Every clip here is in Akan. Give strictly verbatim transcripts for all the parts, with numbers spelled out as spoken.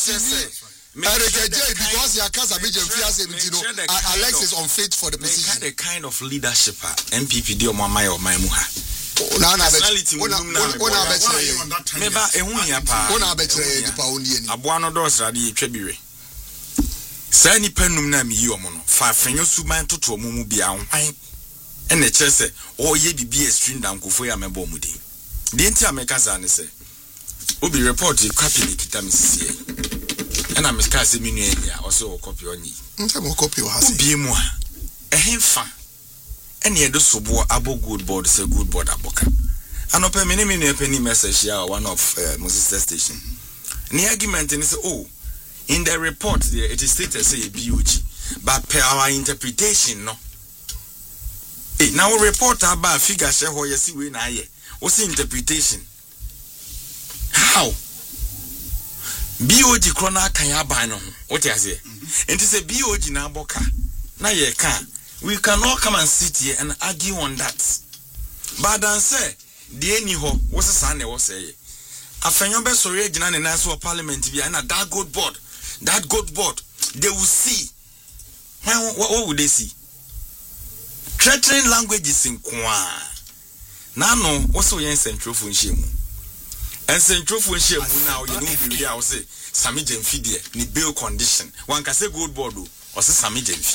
Eric J, because he has a major fear, you know, Alex is unfit for the position. The kind of leadership M P P do my or my muha. Personality, Meba ehunya pa. Ona betre nipa oni ani. Aboano dos rade etwabire. Sa nipa num na mi yi omo no. Fa fenyo suban toto omo mu bia ho. Ene kyerese o ye bibi extreme dankofo ya mebo mu din. De nti ameka za ne se. Obi report copy ni kita misisie. Ena meka se minu ya o se o copy oni. Nta mo copy o ha se. Obi mu a. Ehemfa. Ene yedo sobo abo good board say good board aboka. Anope mini mini penny message here one of uh, Moses station. The argument is oh, in the report there it is stated say B U G, but per our interpretation no. Hey, now report about figure share how you see we na here. What's the interpretation? How? B U G krona kan ya ban no. What you say? And to say B U G na aboka. Na ye can. We cannot come and sit here and argue on that. But then say the any ho was a son was say afenyo be sorry gina ne naso parliament bia na that good board that good board they will see what, what would they see threatening languages in kwa na no also yen central phone shemu and central phone shemu now you know be there say sami jemfi there ni bail condition one can say good board o say sami jemfi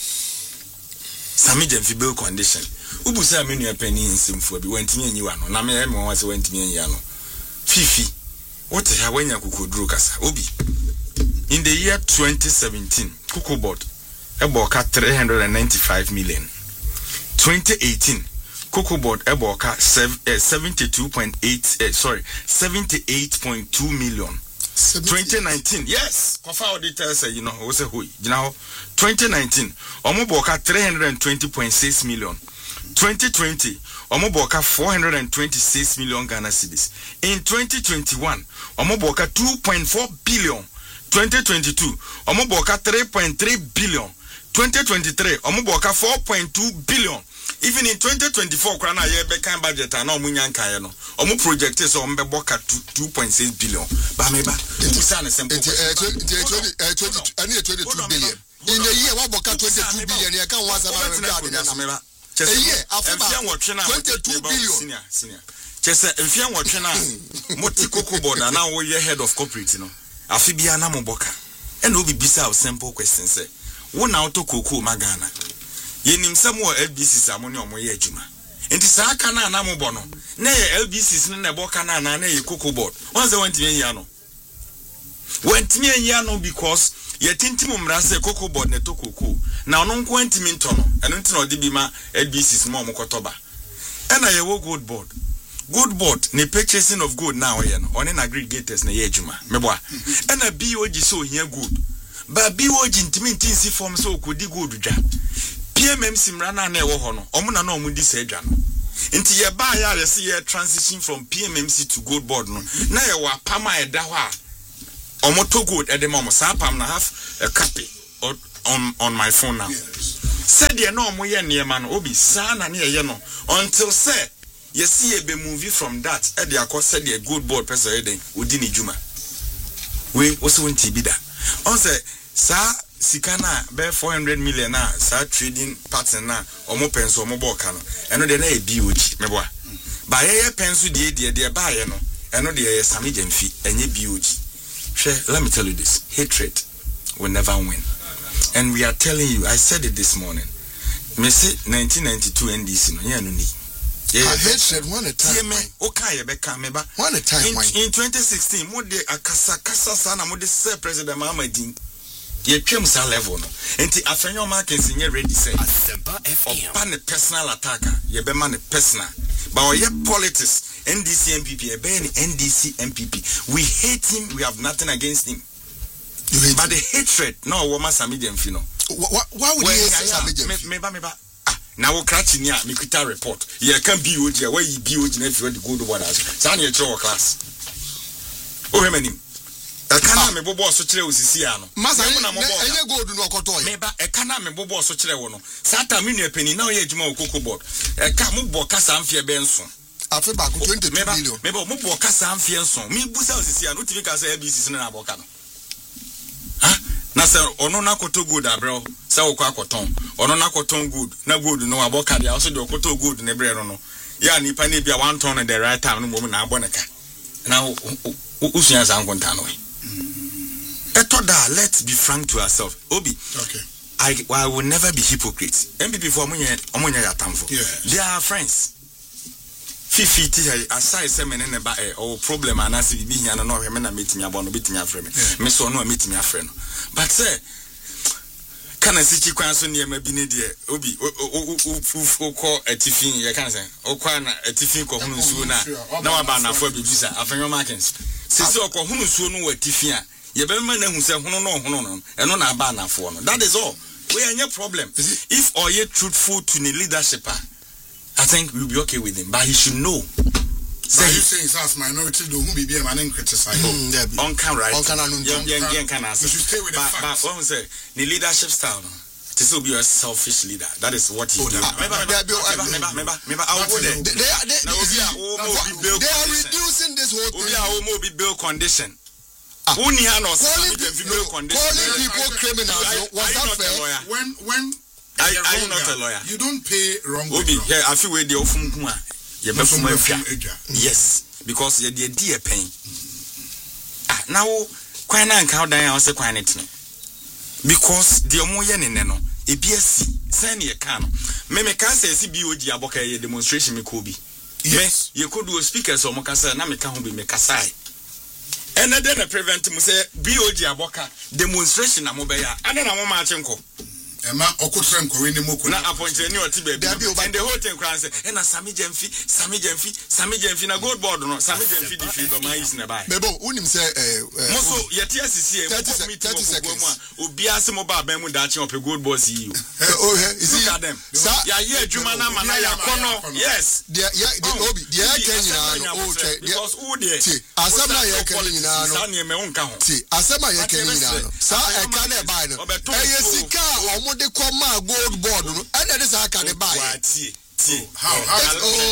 sami jemfi bail condition ubusa menu apani nsimfo bi wantimi anyi wa no na me me won se wantimi anyi ano fifi what ha wanya kokoduro kasa obi in the year twenty seventeen Cocobot eboka three hundred ninety-five million twenty eighteen Cocobot eboka seventy-two point eight uh, sorry seventy-eight point two million twenty nineteen yes kofa auditor say you know we say hoy gina twenty nineteen omoboka three hundred twenty point six million twenty twenty omoboka four hundred twenty-six million Ghana cedis in twenty twenty-one omoboka two point four billion twenty twenty-two omoboka three point three billion twenty twenty-three omoboka four point two billion even in twenty twenty-four krana ye be kan budget na omunya nkan ye no omo project so ombe boka two point six billion ba me ba usa na simple twenty-two billion in a year what boka twenty-two billion ye kan wasa na a year after twenty-two billion senior senior chese enfia nwotwe na moti Cocobot na wo ye head of corporate no afi bia na moboka e na obi bisa o simple question say wo na auto cocoa magana ye nimsam wo L B C samoni omo ye adwuma enti sa aka na na mobo no na ye L B C ne na boka na na na ye Cocobot won say wantimi ya no wantimi ya no because ye tintim mra say Cocobot ne to cocoa na ono nko antimi nto no eno nti na odi bi ma L B C mo mo kotoba e na ye wo good board good board ne purchasing of gold now ye no on aggregators na ye adwuma meboa e na B O G so hia good ba B O G ntimi ntinsi form so okodi gold dwa P M M C mra na na e wo ho no omo na na omo di sa adwa no nti ye ba ya ye se ye transition from P M M C to gold board no na ye wa pama e da ho a omo to gold e de mo sa pam na half a copy on on my phone now said ye no omo ye niema no obi sa na na ye no until say you see a be movie from that e de akọ said ye gold board person e den odi ni juma we also want to be that on say sa sikana be four hundred million na sa trading partner na omo penso omo boka no eno de na e B O G meboa ba ye ye penso de de de ba ye no eno de ye sami jemfi enye B O G she let me tell you this hatred will never win and we are telling you I said it this morning me say nineteen ninety-two N D C no ye no ni yeah hatred one a time me okay ye be ka me ba one a time in, in twenty sixteen mo de akasa kasa sana mo de say president Mahamadin ye twem sa level no enti afenyo markets nye ready say Asempa F M opa ne personal attacker ye be ma ne personal but ye politics N D C M P P ye be ni N D C M P P we hate him we have nothing against him you hate but him. The hatred no wo ma Sami Jemfi no why, why would you hate Sami Jemfi me, me ba me ba ah na wo crash ni a me kuta report ye kan B O G why you B O G na fi the good borders sa na ye tro class o hemanim ekana me bobo so kire osisi ano masa na enye gold no okoto ye me ba ekana me bobo so kire wo no sata me nu apani na o ye adwuma o Cocobot eka mo bo kasa amfie be nso afi ba ko twenty-two billion me ba mo bo kasa amfie nso me busa osisi ano timi kasa A B C na aboka no na se ono na koto good abro se wo kwa koton ono na koton good na good no aboka dia so de koto good ne bre no no ya nipa na bia one ton the right time no mo na aboneka na usunya za nkonta no etoda. Let's be frank to ourselves. Obi, okay, I I will never be hypocrite. M P P for omunye omunye yatamfo. They are friends. Fifi ti aside say me ne ba eh o problem anase bibi hia no no hwe me na metimi abo no betimi afre me. Me so no metimi afre no. But say kana si chi kwan so ne ma bi ne de Obi o ko atifin ye kan say o kwa na atifin ko hunu suo na na wa ba na fo bibisa afenyo markings. Sisi o ko hunu suo no wa atifin a ye be ma na hu say hunu no hunu no eno na ba na fo no. That is all. We are no problem. If or ye truthful to the leadership, I think we'll be okay with him, but he should know. Say you saying as minority do who be be man criticize. On can right. On can you should stay with the facts. But what say the leadership style no. To still be a selfish leader. That is what he do. Remember, remember, remember, I'll go there. They are they are reducing this whole thing. We are be bill condition. Only calling, calling people criminals was that fair? When when I I'm not a lawyer. You don't pay wrong. Obi, yeah, I feel where the often kuma. You be from yes, because you dey dey pain. Ah, now kwan na nka dan I say kwan net no. Because the omo ye ne ne no, e bi asi, say na ye ka no. Me me kan say si B O G aboka ye demonstration me ko bi. Yes, you could do speakers o mo ka say na me ka ho bi me kasai. And then the prevent mu say B O G aboka demonstration na mo be ya. Ana na mo ma chenko. Ema okutrem ko we ni moko na appointed ni oti baby and the whole thing crown say e na Sami Jemfi Sami Jemfi Sami Jemfi na gold board no Sami Jemfi di fi do man is na buy mebo unim say eh mo so yeti asisi e mo meet mo obi ase mo ba ban mu da che ope gold board C E O oh you see them ya ye adwuma na mana ya kono yes dia ya obi dia kenyina no o che because who there asema ya kenyina no sa ne me wonka ho ti asema ya kenyina no sa e ka na e buy no e ye sika omo de koma gold board no and that is how can they buy how how